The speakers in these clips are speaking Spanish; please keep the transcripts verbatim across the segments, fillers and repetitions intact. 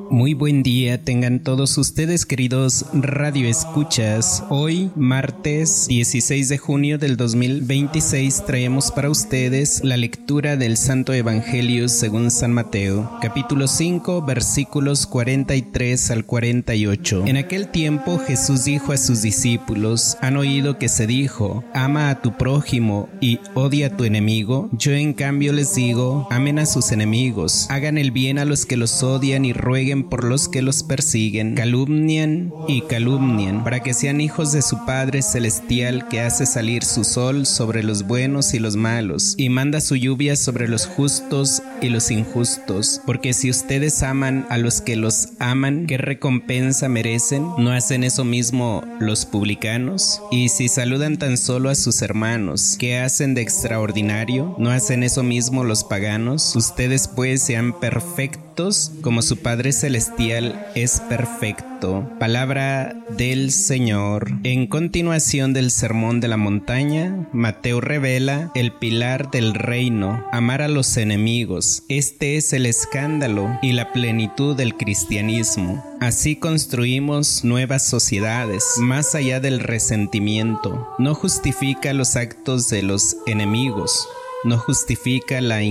Muy buen día tengan todos ustedes, queridos radioescuchas. Hoy, martes dieciséis de junio del dos mil veintiséis, traemos para ustedes la lectura del Santo Evangelio según San Mateo, capítulo cinco, versículos cuarenta y tres al cuarenta y ocho. En aquel tiempo Jesús dijo a sus discípulos: ¿Han oído que se dijo, ama a tu prójimo y odia a tu enemigo? Yo en cambio les digo, amen a sus enemigos, hagan el bien a los que los odian y rueguen por los que los persiguen, calumnian y calumnian, para que sean hijos de su Padre Celestial, que hace salir su sol sobre los buenos y los malos, y manda su lluvia sobre los justos y los injustos. Porque si ustedes aman a los que los aman, ¿qué recompensa merecen? ¿No hacen eso mismo los publicanos? Y si saludan tan solo a sus hermanos, ¿qué hacen de extraordinario? ¿No hacen eso mismo los paganos? Ustedes pues sean perfectos como su Padre Celestial es perfecto. Palabra del Señor. En continuación del Sermón de la Montaña, Mateo revela el pilar del reino: amar a los enemigos. Este es el escándalo y la plenitud del cristianismo. Así construimos nuevas sociedades, más allá del resentimiento. No justifica los actos de los enemigos, no justifica la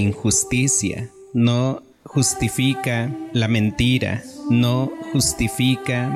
injusticia, no justifica la mentira, no justifica